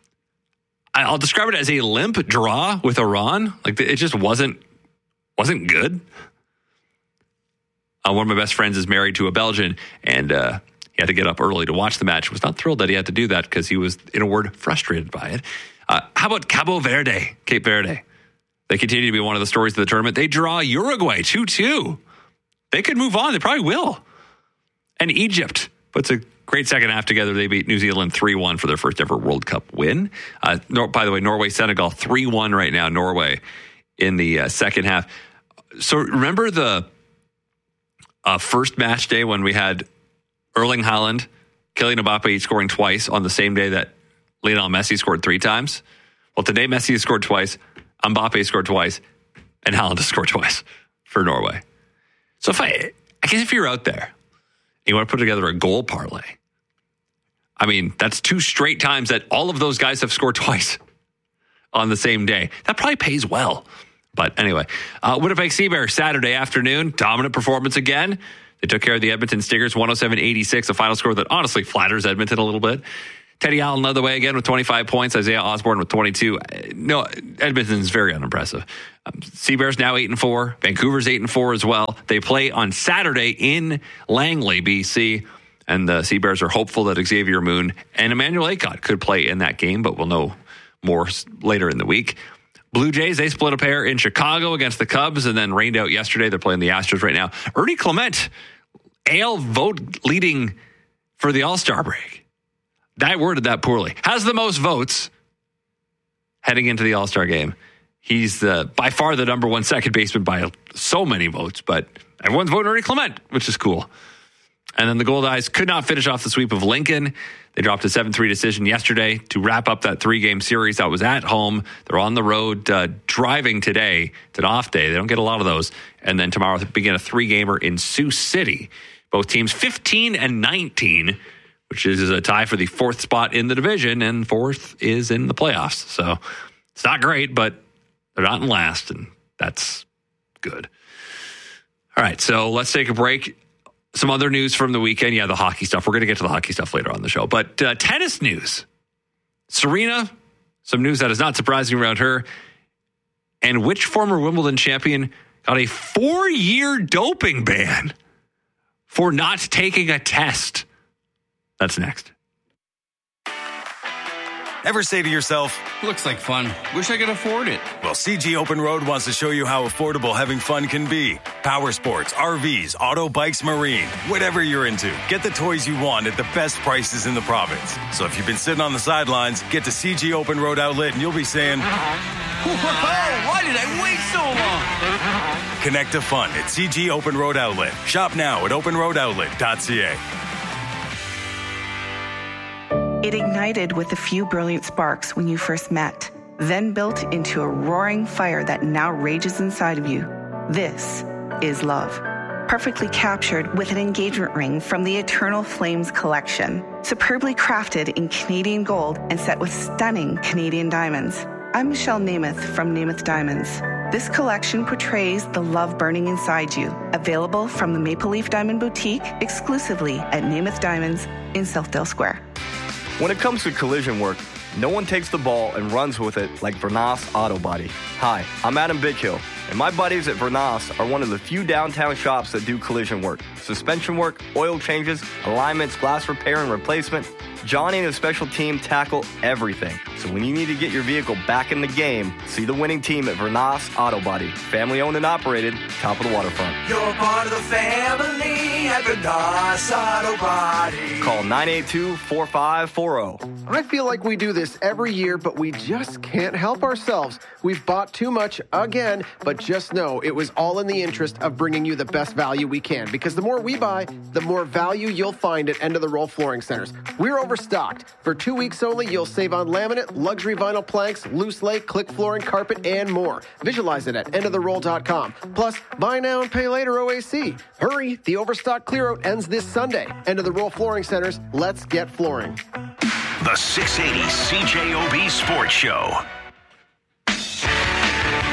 Speaker 8: I'll describe it as a limp draw with Iran. Like, it just wasn't good. One of my best friends is married to a Belgian, and he had to get up early to watch the match. Was not thrilled that he had to do that because he was, in a word, frustrated by it. How about Cape Verde? They continue to be one of the stories of the tournament. They draw Uruguay 2-2. They could move on. They probably will. And Egypt puts a great second half together. They beat New Zealand 3-1 for their first ever World Cup win. By the way, Norway-Senegal 3-1 right now. Norway in the second half. So remember the first match day when we had Erling Haaland, Kylian Mbappe each scoring twice on the same day that Lionel Messi scored 3 times? Well, today Messi has scored twice, Mbappe scored twice, and Haaland has scored twice for Norway. So I guess if you're out there, you want to put together a goal parlay, I mean, that's 2 straight times that all of those guys have scored twice on the same day. That probably pays well. But anyway, Winnipeg Sea Bears Saturday afternoon, dominant performance again. They took care of the Edmonton Stingers, 107-86, a final score that honestly flatters Edmonton a little bit. Teddy Allen led the way again with 25 points. Isaiah Osborne with 22. No, Edmonton's very unimpressive. Sea Bears now 8-4. Vancouver's 8-4 as well. They play on Saturday in Langley, BC. And the Sea Bears are hopeful that Xavier Moon and Emmanuel Aycott could play in that game, but we'll know more later in the week. Blue Jays, they split a pair in Chicago against the Cubs and then rained out yesterday. They're playing the Astros right now. Ernie Clement, AL vote leading for the All-Star break. I worded that poorly. Has the most votes heading into the All-Star game. He's by far the number 1 second baseman by so many votes, but everyone's voting Ernie Clement, which is cool. And then the Gold Eyes could not finish off the sweep of Lincoln. They dropped a 7-3 decision yesterday to wrap up that 3-game series that was at home. They're on the road driving today. It's an off day. They don't get a lot of those. And then tomorrow they begin a 3-gamer in Sioux City. Both teams 15-19, which is a tie for the 4th spot in the division, and 4th is in the playoffs. So it's not great, but they're not in last, and that's good. All right, so let's take a break. Some other news from the weekend. Yeah, the hockey stuff. We're going to get to the hockey stuff later on the show. But tennis news. Serena, some news that is not surprising around her. And which former Wimbledon champion got a 4-year doping ban for not taking a test? That's next.
Speaker 13: Ever say to yourself,
Speaker 6: looks like fun. Wish I could afford it.
Speaker 13: Well, CG Open Road wants to show you how affordable having fun can be. Power sports, RVs, auto bikes, marine, whatever you're into. Get the toys you want at the best prices in the province. So if you've been sitting on the sidelines, get to CG Open Road Outlet and you'll be saying,
Speaker 6: why did I wait so long?
Speaker 13: Connect to fun at CG Open Road Outlet. Shop now at openroadoutlet.ca.
Speaker 16: It ignited with a few brilliant sparks when you first met, then built into a roaring fire that now rages inside of you. This is love. Perfectly captured with an engagement ring from the Eternal Flames collection, superbly crafted in Canadian gold and set with stunning Canadian diamonds. I'm Michelle Namath from Namath Diamonds. This collection portrays the love burning inside you. Available from the Maple Leaf Diamond Boutique exclusively at Namath Diamonds in Southdale Square.
Speaker 17: When it comes to collision work, no one takes the ball and runs with it like Vernas Auto Body. Hi, I'm Adam Bighill, and my buddies at Vernas are one of the few downtown shops that do collision work. Suspension work, oil changes, alignments, glass repair and replacement. Johnny and his special team tackle everything. So when you need to get your vehicle back in the game, see the winning team at Vernas Auto Body. Family owned and operated, top of the waterfront.
Speaker 18: You're part of the family at Vernas Auto Body.
Speaker 17: Call 982-4540.
Speaker 19: I feel like we do this every year, but we just can't help ourselves. We've bought too much again, but just know it was all in the interest of bringing you the best value we can, because the more we buy, the more value you'll find at End of the Roll Flooring Centers. We're overstocked. For 2 weeks only, you'll save on laminate, luxury vinyl planks, loose lay, click flooring, carpet, and more. Visualize it at endoftheroll.com. Plus, buy now and pay later OAC. Hurry, the overstock clear-out ends this Sunday. End of the Roll Flooring Centers, let's get flooring.
Speaker 9: The 680 CJOB Sports Show.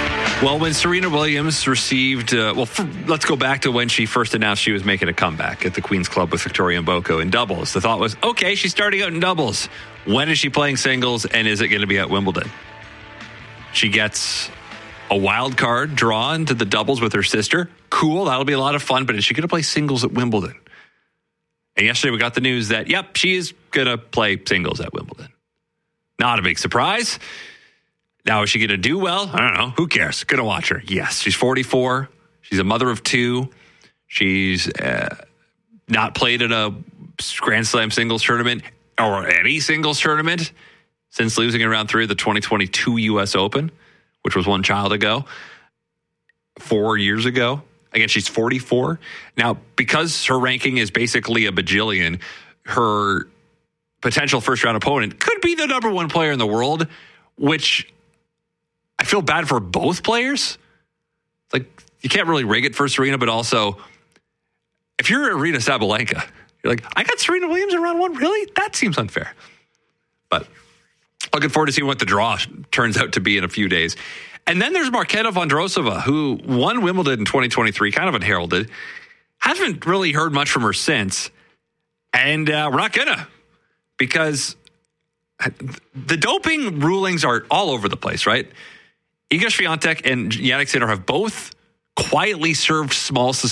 Speaker 8: Well, when Serena Williams received, let's go back to when she first announced she was making a comeback at the Queen's Club with Victoria Mboko in doubles. The thought was, okay, she's starting out in doubles. When is she playing singles, and is it going to be at Wimbledon? She gets a wild card drawn to the doubles with her sister. Cool, that'll be a lot of fun, but is she going to play singles at Wimbledon? And yesterday we got the news that, yep, she is going to play singles at Wimbledon. Not a big surprise. Now, is she going to do well? I don't know. Who cares? Going to watch her. Yes, she's 44. She's a mother of two. She's not played in a Grand Slam singles tournament or any singles tournament since losing in round 3 of the 2022 U.S. Open, which was one child ago, 4 years ago. Again, she's 44. Now, because her ranking is basically a bajillion, her potential first-round opponent could be the number one player in the world, which I feel bad for both players. Like, you can't really rig it for Serena, but also, if you're Aryna Sabalenka, you're like, I got Serena Williams in round 1? Really? That seems unfair. But looking forward to seeing what the draw turns out to be in a few days. And then there's Marketa Vondrousova, who won Wimbledon in 2023, kind of unheralded. Haven't really heard much from her since. And we're not gonna, because the doping rulings are all over the place, right? Iga Swiatek and Jannik Sinner have both quietly served small